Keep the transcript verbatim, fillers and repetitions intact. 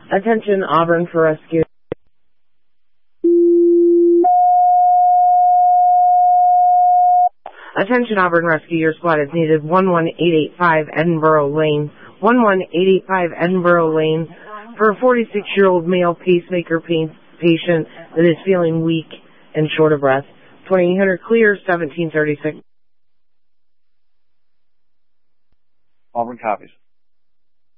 Attention Auburn for rescue. Attention Auburn Rescue, your squad is needed. one one eight eight five Edinburgh Lane. one one eight eight five Edinburgh Lane for a forty-six-year-old male pacemaker pain patient that is feeling weak and short of breath. twenty-eight hundred clear, seventeen thirty-six. Auburn copies.